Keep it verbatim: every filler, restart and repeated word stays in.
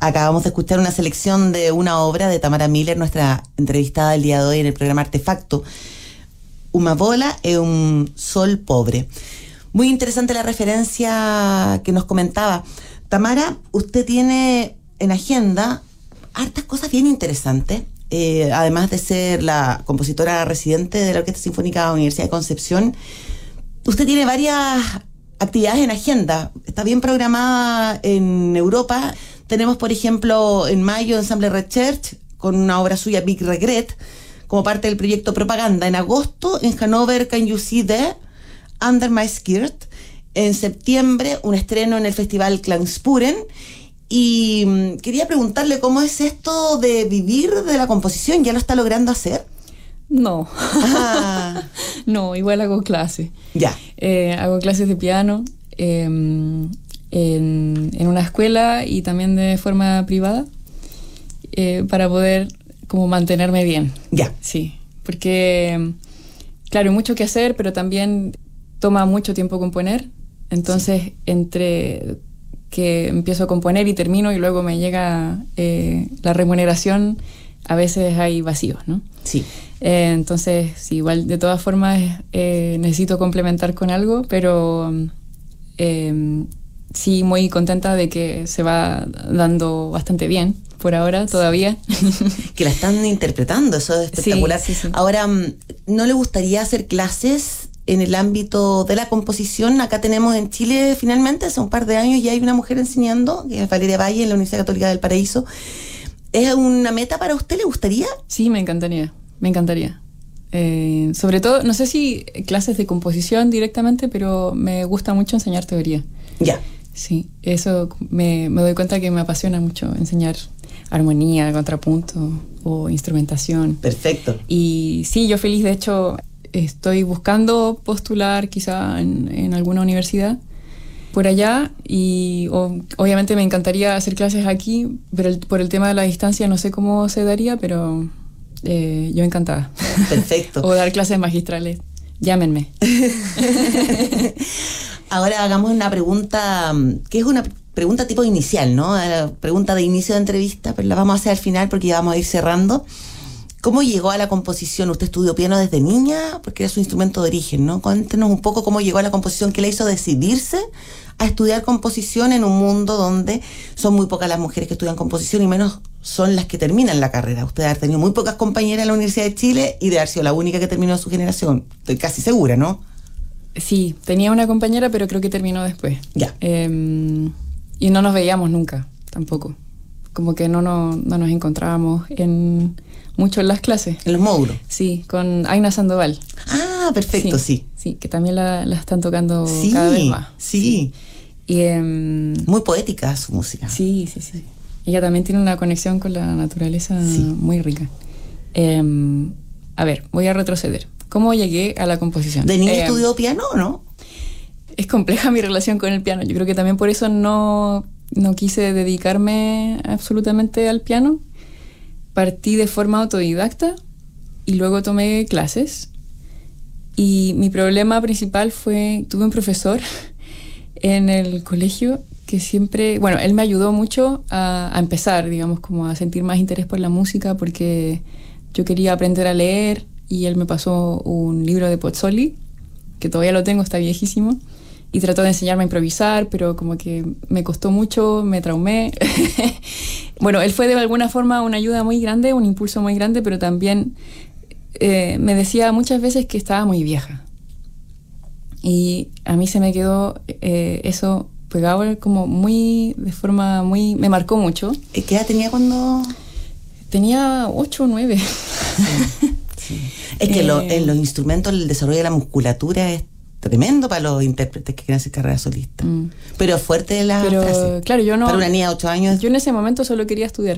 Acabamos de escuchar una selección de una obra de Tamara Miller, nuestra entrevistada del día de hoy en el programa Artefacto. Una bola es un sol pobre. Muy interesante la referencia que nos comentaba. Tamara, usted tiene en agenda hartas cosas bien interesantes. Eh, además de ser la compositora residente de la Orquesta Sinfónica de la Universidad de Concepción, usted tiene varias actividades en agenda. Está bien programada en Europa. Tenemos, por ejemplo, en mayo Ensemble Red Church con una obra suya, Big Regret, como parte del proyecto Propaganda. En agosto, en Hannover, Can You See the Under My Skirt. En septiembre, un estreno en el Festival Klangspuren. Y mmm, quería preguntarle cómo es esto de vivir de la composición. ¿Ya lo está logrando hacer? No. Ah. No, igual hago clases. Ya. Eh, hago clases de piano eh, en, en una escuela y también de forma privada eh, para poder como mantenerme bien. Ya. Sí, porque claro, hay mucho que hacer, pero también toma mucho tiempo componer. Entonces, sí. entre que empiezo a componer y termino y luego me llega eh, la remuneración, a veces hay vacíos, ¿no? Sí. Eh, entonces, sí, igual de todas formas eh, necesito complementar con algo, pero eh, sí, muy contenta de que se va dando bastante bien por ahora todavía. Que la están interpretando, eso es espectacular. Sí, sí, sí. Ahora, ¿no le gustaría hacer clases en el ámbito de la composición? Acá tenemos en Chile, finalmente, hace un par de años ya hay una mujer enseñando, que es Valeria Valle, en la Universidad Católica del Paraíso. ¿Es una meta para usted? ¿Le gustaría? Sí, me encantaría, me encantaría. Eh, sobre todo, no sé si clases de composición directamente, pero me gusta mucho enseñar teoría. Ya. Sí, eso me, me doy cuenta que me apasiona mucho enseñar armonía, contrapunto o instrumentación. Perfecto. Y sí, yo feliz, de hecho, estoy buscando postular quizá en, en alguna universidad por allá y o, obviamente me encantaría hacer clases aquí, pero el, por el tema de la distancia no sé cómo se daría, pero eh, yo encantada. Perfecto. O dar clases magistrales. Llámenme. Ahora hagamos una pregunta, que es una pregunta tipo inicial, ¿no? La pregunta de inicio de entrevista, pero la vamos a hacer al final porque ya vamos a ir cerrando. ¿Cómo llegó a la composición? ¿Usted estudió piano desde niña? Porque era su instrumento de origen, ¿no? Cuéntenos un poco cómo llegó a la composición, qué le hizo decidirse a estudiar composición en un mundo donde son muy pocas las mujeres que estudian composición y menos son las que terminan la carrera. Usted ha tenido muy pocas compañeras en la Universidad de Chile y de haber sido la única que terminó su generación. Estoy casi segura, ¿no? Sí, tenía una compañera, pero creo que terminó después. Ya. Eh, y no nos veíamos nunca, tampoco. Como que no, no, no nos encontrábamos en... mucho en las clases. ¿En los módulos? Sí, con Aina Sandoval. Ah, perfecto, sí. Sí, sí, que también la, la están tocando sí, cada vez más. Sí, y, um, muy poética su música. Sí, sí, sí. Ella también tiene una conexión con la naturaleza sí. muy rica. Eh, a ver, voy a retroceder. ¿Cómo llegué a la composición? ¿De niña eh, estudió piano o no? Es compleja mi relación con el piano. Yo creo que también por eso no, no quise dedicarme absolutamente al piano. Partí de forma autodidacta y luego tomé clases. Y mi problema principal fue, tuve un profesor en el colegio que siempre, bueno, él me ayudó mucho a, a empezar, digamos, como a sentir más interés por la música porque yo quería aprender a leer y él me pasó un libro de Pozzoli, que todavía lo tengo, está viejísimo, y trató de enseñarme a improvisar, pero como que me costó mucho, me traumé. Bueno, él fue de alguna forma una ayuda muy grande, un impulso muy grande, pero también eh, me decía muchas veces que estaba muy vieja. Y a mí se me quedó eh, eso pegado como muy, de forma muy... me marcó mucho. ¿Qué edad tenía cuando...? Tenía ocho o nueve. Sí, sí. Es que eh, lo, en los instrumentos el desarrollo de la musculatura es tremendo para los intérpretes que quieren hacer carrera solista. Mm. Pero fuerte la pero, frase. Claro, yo no... Para una niña de ocho años... Yo en ese momento solo quería estudiar